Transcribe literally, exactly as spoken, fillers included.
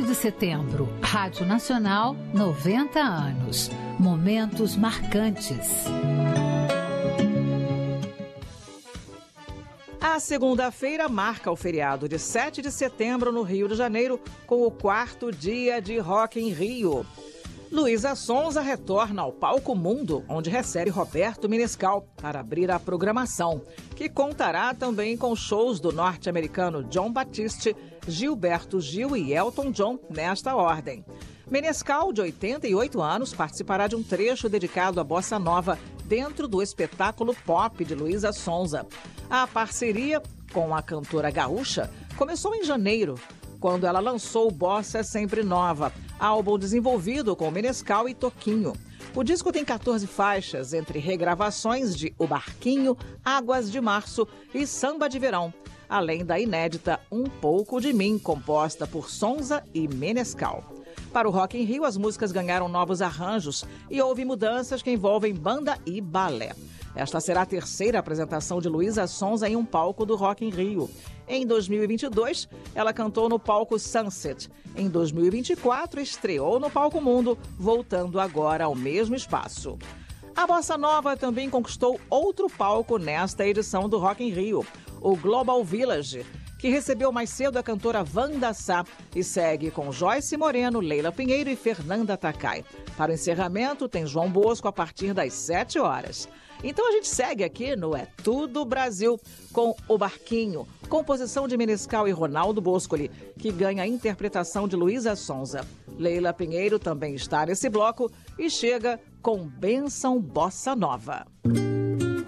de setembro, Rádio Nacional, noventa anos. Momentos marcantes. A segunda-feira marca o feriado de sete de setembro no Rio de Janeiro, com o quarto dia de Rock in Rio. Luísa Sonza retorna ao Palco Mundo, onde recebe Roberto Menescal para abrir a programação, que contará também com shows do norte-americano Jon Batiste, Gilberto Gil e Elton John nesta ordem. Menescal, de oitenta e oito anos, participará de um trecho dedicado à bossa nova dentro do espetáculo pop de Luísa Sonza. A parceria com a cantora gaúcha começou em janeiro, quando ela lançou Bossa Sempre Nova, álbum desenvolvido com Menescal e Toquinho. O disco tem quatorze faixas, entre regravações de O Barquinho, Águas de Março e Samba de Verão, além da inédita Um Pouco de Mim, composta por Sonza e Menescal. Para o Rock in Rio, as músicas ganharam novos arranjos e houve mudanças que envolvem banda e balé. Esta será a terceira apresentação de Luísa Sonza em um palco do Rock in Rio. Em dois mil e vinte e dois, ela cantou no palco Sunset. Em dois mil e vinte e quatro, estreou no Palco Mundo, voltando agora ao mesmo espaço. A bossa nova também conquistou outro palco nesta edição do Rock in Rio, o Global Village, que recebeu mais cedo a cantora Wanda Sá e segue com Joyce Moreno, Leila Pinheiro e Fernanda Takai. Para o encerramento, tem João Bosco a partir das sete horas. Então a gente segue aqui no É Tudo Brasil com O Barquinho, composição de Menescal e Ronaldo Boscoli, que ganha a interpretação de Luísa Sonza. Leila Pinheiro também está nesse bloco e chega com Bênção Bossa Nova.